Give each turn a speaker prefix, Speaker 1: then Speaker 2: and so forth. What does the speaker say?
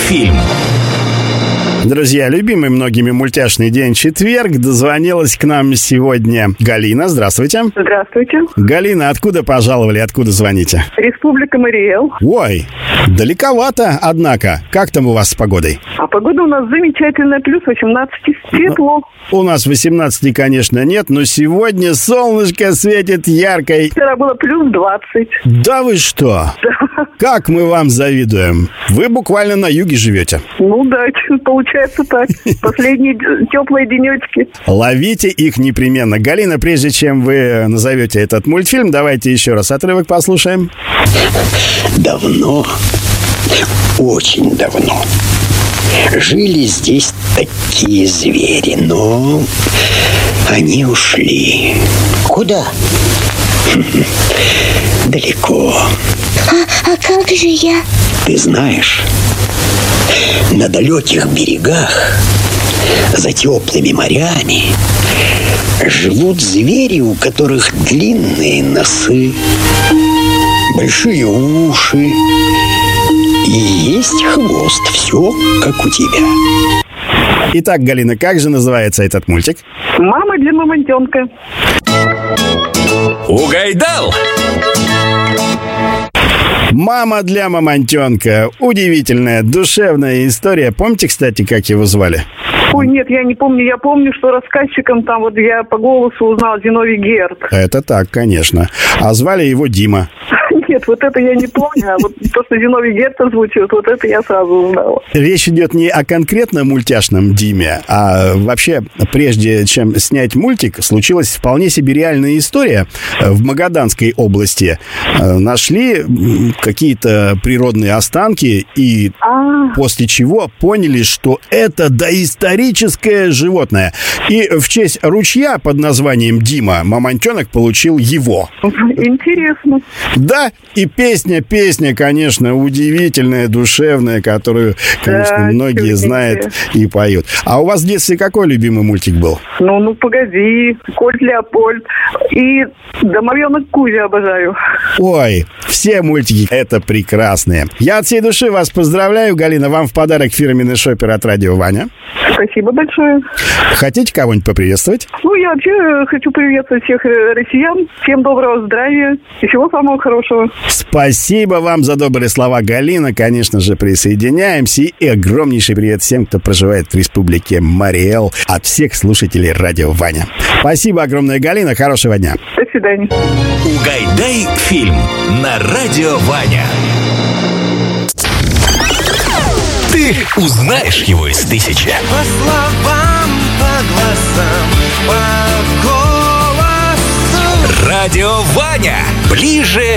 Speaker 1: фильм.
Speaker 2: Друзья, любимый многими мультяшный день четверг. Дозвонилась к нам сегодня Галина. Здравствуйте.
Speaker 3: Здравствуйте.
Speaker 2: Галина, откуда пожаловали, откуда звоните?
Speaker 3: Республика Мариэл.
Speaker 2: Ой, далековато, однако. Как там у вас с погодой?
Speaker 3: А погода у нас замечательная, плюс 18, светло.
Speaker 2: У нас 18, конечно, нет, но сегодня солнышко светит ярко.
Speaker 3: Вчера было плюс 20.
Speaker 2: Да вы что?
Speaker 3: Да.
Speaker 2: Как мы вам завидуем. Вы буквально на юге живете.
Speaker 3: Ну да, получается так. Последние теплые денечки.
Speaker 2: Ловите их непременно. Галина, прежде чем вы назовете этот мультфильм, давайте еще раз отрывок послушаем.
Speaker 4: Давно, очень давно жили здесь такие звери, но они ушли.
Speaker 5: Куда?
Speaker 4: Далеко.
Speaker 5: А как же я?
Speaker 4: Ты знаешь, на далеких берегах, за теплыми морями, живут звери, у которых длинные носы, большие уши и есть хвост. Все как у тебя.
Speaker 2: Итак, Галина, как же называется этот мультик?
Speaker 3: Мама для мамонтенка.
Speaker 1: Угайдал!
Speaker 2: «Мама для мамонтенка». Удивительная, душевная история. Помните, кстати, как его звали?
Speaker 3: Ой, нет, я не помню. Я помню, что рассказчиком там вот я по голосу узнал Зиновий Герд.
Speaker 2: Это так, конечно. А звали его Дима.
Speaker 3: Нет, вот это я не помню, а вот то, что Зиновий Герд озвучивает, вот это я сразу узнала.
Speaker 2: Речь идет не о конкретно мультяшном Диме, а вообще, прежде чем снять мультик, случилась вполне себе реальная история. В Магаданской области нашли какие-то природные останки и после чего поняли, что это доисторическое животное. И в честь ручья под названием Дима мамонтенок получил его.
Speaker 3: Интересно.
Speaker 2: Да, и песня, конечно, удивительная, душевная, которую, конечно, многие знают и поют. А у вас в детстве какой любимый мультик был?
Speaker 3: Ну, погоди. Кот Леопольд. И Домовенок Кузя обожаю.
Speaker 2: Ой, все мультики это прекрасные. Я от всей души вас поздравляю, Галина. Вам в подарок фирменный шопер от радио Ваня.
Speaker 3: Спасибо большое.
Speaker 2: Хотите кого-нибудь поприветствовать?
Speaker 3: Ну, я вообще хочу приветствовать всех россиян. Всем доброго здравия и всего самого хорошего.
Speaker 2: Спасибо вам за добрые слова, Галина. Конечно же, присоединяемся. И огромнейший привет всем, кто проживает в республике Мариэл. От всех слушателей радио Ваня. Спасибо огромное, Галина. Хорошего дня.
Speaker 3: До свидания.
Speaker 1: Угайдай фильм на радио Ваня. Ты узнаешь его из тысячи.
Speaker 6: По словам, по глазам, по голосу.
Speaker 1: Радио Ваня. Ближе